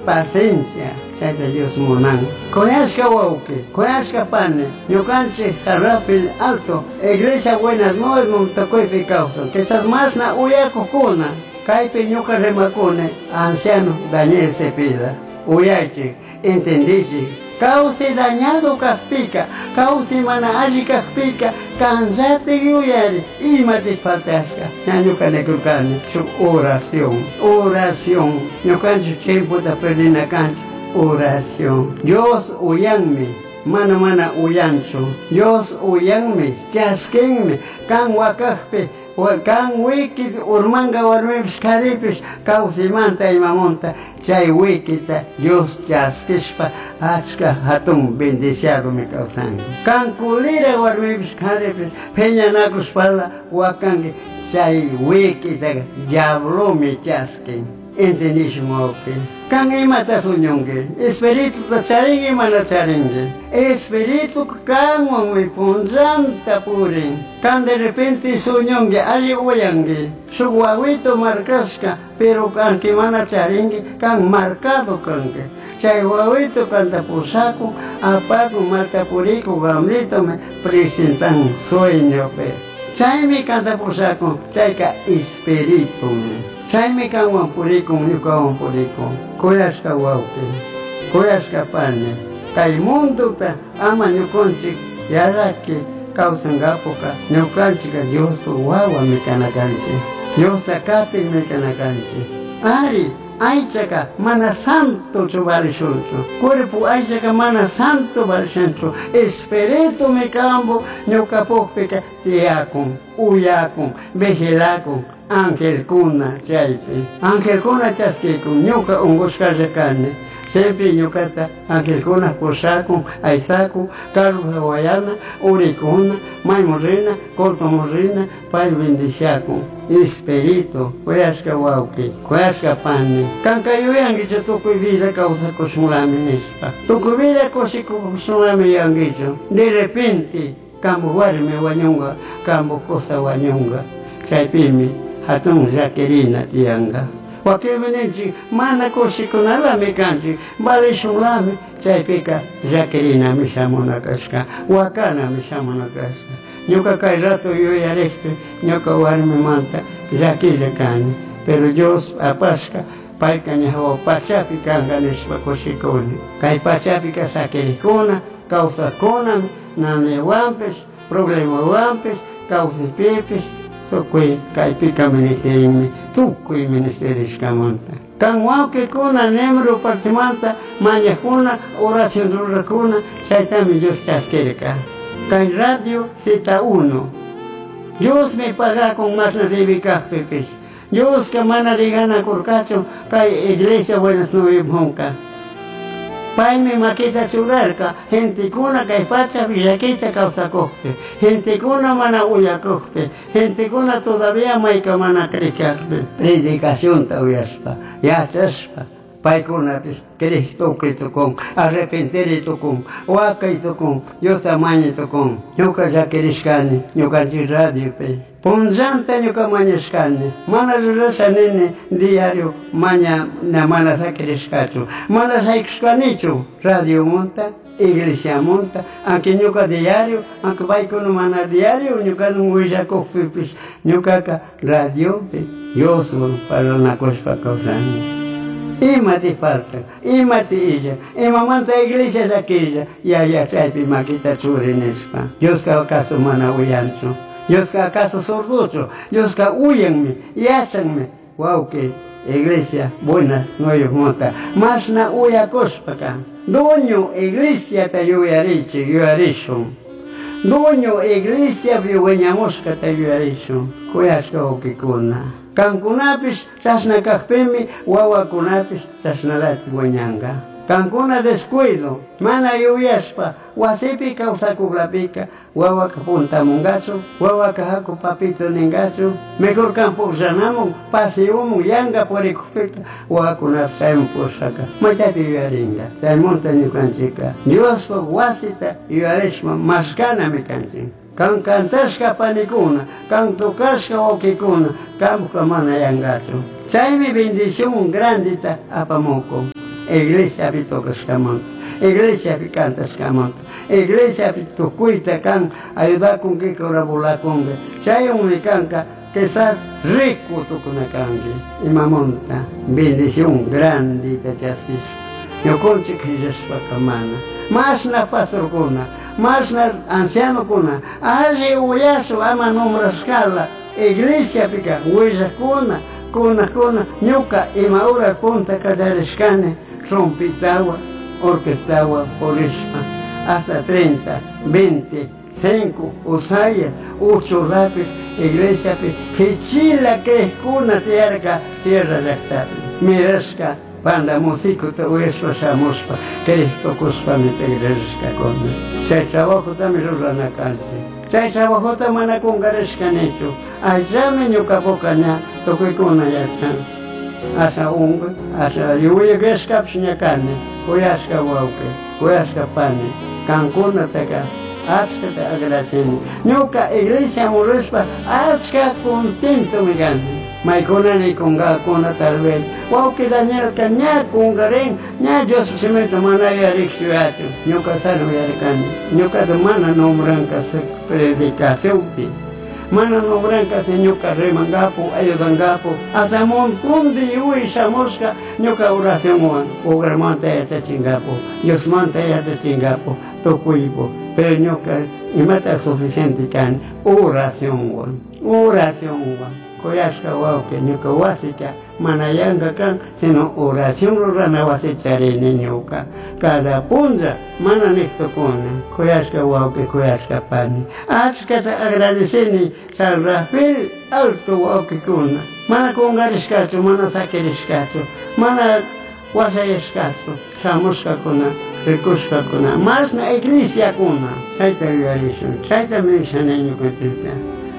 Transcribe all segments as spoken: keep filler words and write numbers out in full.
paciencia, chayta Dios monan. Koyashka wauki, koyashka pane, ñukanchik Sarrapil Alto, Iglesia Buenas Nuevas Montacoipi causa, que estas más na uyakukuna, kaypi ñuka remakune, anciano Daniel Cepeda, uyaychik, entendichik. Cauce dañado kakpika, cauce mana alli kakpika, cansate yuyari, ima te faltashka. Ñañuka nekrukani, su oración, oración. Ñukanchu tiempo da perdina cancha, oración. Dios uyanmi, mana mana uyanchu. Dios uyanmi, chasquenmi, kan wakakpe, kan wiki urmanga warmipis karipis, cauce manta ima monta. Chay wikita Dios chaskishpa achka hatun bendiciado mi causango. Kan kulira warmipis karipis peñanakuspala wakangi chay wikita diablo mi chaskin. Entendishmo oke. Kan imata sunyonge. Espiritu ta charingi mana charingi. Espiritu kan mi punzanta purin. Kan de repente sunyonge ali uyangi. Su guaguito marcasca, pero kan que mana charingi kan marcado kange. Chay guaguito canta por saco, apago mata purico gamlito me presentan sueño pe. Chay me canta por saco, chay ka espiritu me. Chay me kawan purico, mi kawan purico. Koyashka wauke, koyashka pane. Kay mundo ta ama ñukonchik yaraki kausangapoka. Ñukanchika Dios tu wawa me kanakanchi. Dios ta kate me kanakanchi. Ari, aychaka mana santo chubarishunchu. Cuerpo aychaka mana santo barishanchu. Espiritu me cambo ñukapokpika tiakun, uyakun, vejilakun. Ángel Kuna chaypi. Ángel Kuna chaskikun, ñuka ungushkalla kani. Siempre ñukata Ángel Kuna pusakun, aysakun, Carlos Hawayana, Urikuna, Maymurrina, Coltomurrina, pay bendiciakun. Espiritu, kuyashka wauki, kuyashka pani. Kankayuyangicho tukuy vida causa kushunlami nispa. Tukuy vida kushunlami yangicho. De repente, kambu warmi wañunga, kambu cosa wañunga. Chaypimi. Hatun Jacqueline tianga. Wakilminenchi mana koshikunalami kanchi, vale shulami, chaypika Jacqueline mi shamunakashka, wakana mi shamunakashka. Ñuka kay rato yuyarishpi, ñuka warmi manta Jacqueline kani, pero Dios apashka, payka ñahawa pachapi kanga nishpa koshikuni. Kay pachapi kasakirikuna, kausakuna, nane wampes, problema wampes, kausipipis, Tukui kaipika ministerimi, tukui ministerishkamonta. Kan wauke kuna nemru partimanta, maña kuna, oración rura kuna, chaitami Dios chasquerica. Kan radio cita uno. Dios me paga con más nativicaj pepis. Dios que mana digana curcacho, kai iglesia buenas nueve monca. Pai me maquita churarca, gente kuna kai pacha villaquita causa cospe, gente kuna mana uya cospe, gente kuna todavía maika mana cricaspe. Predicación tauyaspa, ya chaspa, pai kuna pis, cristo que tocón, arrepentir tocón, oaca y tocón, yo tamaño tocón, ñuka ya querishkani, ñuka radio pe. Punzanta ñuka mañashkani, mana rurasa nene diario, maña na mana sakirishkachu, mana saikshkanichu, radio monta, iglesia monta, aunque ñuka diario, aunque vaikuno mana diario, ñuka no huilla cofipis, ñuka ka radio pe, yo soy para una cosa causani. Ima te falta, ima te illa, ima manta iglesia aquella, ya ya chaypi maquita churinespa. Dios ka acaso mana uyancho. Dios que acaso sorducho, Dios que huyenme, yachanme, wow que iglesia buenas nueve monta, más na huya cospaka, doño iglesia te yuyarichi, yuyarichon, doño iglesia viueñamosca te yuyarichon, kuyashka okikuna, kankunapis sasna kakpemi, wawa kunapis sasna lati bueñanga. Kankuna descuido, mana yuyaspa, wasipi kausakuglapika, wawa kapunta mungacho, wawa kahaku papito ningacho, mejor campo zanamo, pase umu yanga por ekupika, wawa kunapsaymu posaka, matati yuyaringa, say monta ñukanchika, Dios pa wasita yuyarishma maskana mi kanchin. Kan kantashka panikuna, kan tokashka okikuna, kamka mana yangacho. Chaymi bendición grandita apamoko. iglesia pi tocascamanta, iglesia pi cantascamanta, iglesia pi tucuita can, ayuda con que corabula con que, chay un mi canca, que estás rico tu con cangue, y mamonta, bendición grande te chasquis, yo conche que ya es camana, más na pastor cuna, más na anciano cuna, hace uyaso ama nombra escala, iglesia pica, huella cuna, cuna cuna, ñuca y maura punta callarescane, rompitagua, orquestagua, polisma, hasta treinta, veinte, cinco, usaya, ocho lápiz, iglesia pi, pichila que es cuna cierca, sierra yactapi, mirasca, panda músico te huespa samuspa, que esto cuspa me te gresca con. Chay trabajo también rurana canche. Chay trabajo tamana con garesca necho. Allá me ñuca bocaña, toque con ayachan. Asa unga, asa yuya gesca psiñacane, kuyasca wauke, kuyasca pane, cancuna teca. Achka te agradecen. Ñuca iglesia murespa, achka contento me gane. Maicona ni conga cona tal vez. Wow que Daniel caña congaren, ña Dios se me tomana ya rixuato. Ñuca sano ya recane. Ñuca de mana nombran que se predicación pi. Mana nombran que se ñuca remangapo, ayudangapo. Hasta montón de yui chamosca, ñuca oración wan. Ogar manta ya te chingapo. Dios manta ya te chingapo. Tocuipo. Pero ñuca, y mata suficiente can, oración wan. Oración wan. Koyashka wauke ñuka wasika manayanga kan sino oración rurana wasicharene ñuka cada punza mana nektokuna koyashka wauke koyashka pani achkata agradeceni San Rafael alto wauke kuna mana kongarishkachu mana sakirishkachu mana wasayashkachu shamushka kuna rikushka kuna mas na iglesia kuna chayta viarishun chayta menishaneño kututa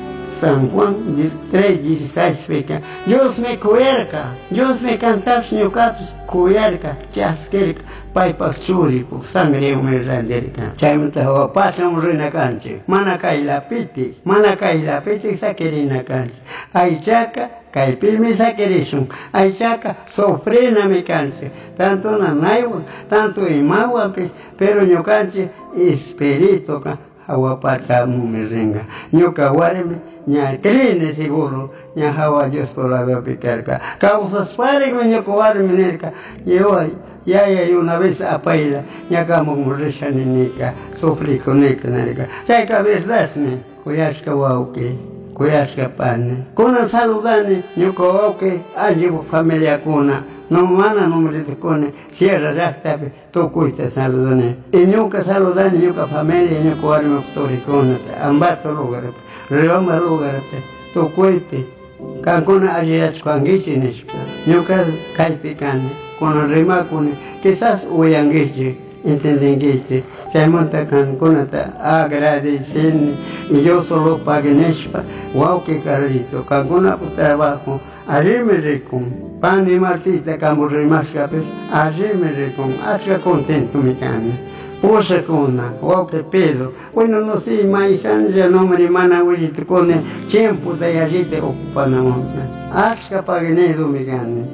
San Juan tres dieciséis peca. Dios me cuerca, Dios me cantas ñucaps cuerca, chasquerca, paipa churi, sangre me randerca. Chaimta ho pasam rina canche, mana la piti, mana la piti saquerina canche. Aichaca, caipilme saquerishun, aichaca, sofrena me canche, tanto na naiwa, tanto imagua, pero ñucanche, espirito ca. Hawa pacha me ringa, ñuca guareme, ña crine seguro, ña hawa Dios por la do picarca. Causas pare me ñuca guareme nerca, y hoy, ya ya una vez a paila, ña camo morrecha nenica, sufrí con esta nerca. Chay cabezasne, kuyashka wauke, kuyashka pane. Kuna saludane, ñuca wauke, allí familia kuna. No mana nombre de cone, sierra ractape, tu cuista saludane. Y ñuca saludane, ñuca familia, ñuca warme autoricona, ambato lugar, reoma lugar, tu cuipe, cancuna ayas cuangichi nishpa, ñuca caipicane, con rimacune, quizás uyangichi, entendengichi, chaymonta cancuna ta agradecen, y yo solo pague nishpa, wow que carlito, cancuna por trabajo, allí me recon. Pan y martita camo rimascapes, allí me recon, hacha contento mi cane. Posa cona, wow que Pedro, bueno no sé, maijan ya no me mana huillito cone, tiempo de allí te ocupa la monta. Hacha paginedo mi cane,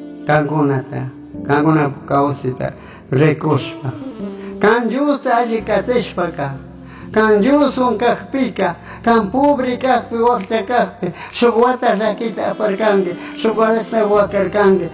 canconata, cancona causita, recospa. Can justa allí catespaka. Can yusun kakpika, can pobre kakpi wakta kakpi, suguata sakita aparkange, suguata wakarkange,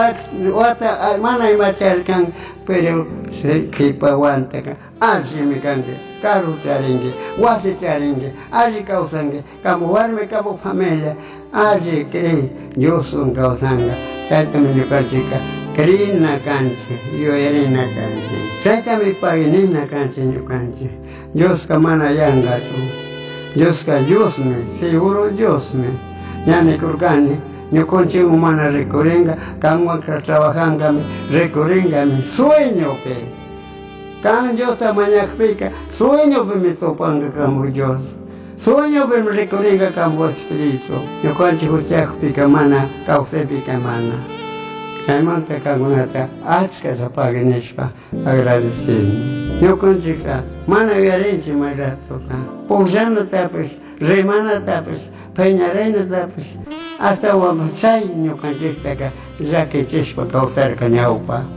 suguata mana imacharkange, pero se kipa wantaka, allí me kange, karu charinge, wasi charinge, allí causange, kamu warme kamu familia, allí cree, yusun causanga, chaita me yukachica, crina canche, yo erina canche, chaita me paginina canche yo canche. Dios ka mana yanga tu, Dios ka Dios me, seguro Dios me, ya me curcane, yo conche humana recorrenga, cangua que trabajanga me, recorrenga mi sueño que, can Dios ta mañana pica, sueño que me topanga como Dios, sueño que me recorrenga como espíritu, yo conche hurtiajo pica mana, cauce pica mana. Chaimanta cangunata, achka zapagineshpa, agradecendo. Eu contigo, mana viarente mais atoca. Pousando tapes, remana tapes, penharena tapes, hasta o amachai no cantistaca, já que tispa calçar canhaupa.